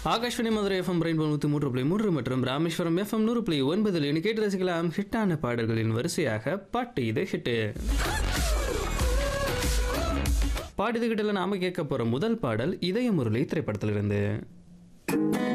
Akashvani Madurai FM rainbow 103.3 மற்றும் Rameswaram FM 100.9 கேட்டு ரசிக்கலாம். ஹிட்டான பாடல்களின் வரிசையாக பாட்டு இது ஹிட்டு. பாட்டு இது ஹிட்டில் நாம கேட்க போற முதல் பாடல் இதய முரளி திரைப்படத்திலிருந்து.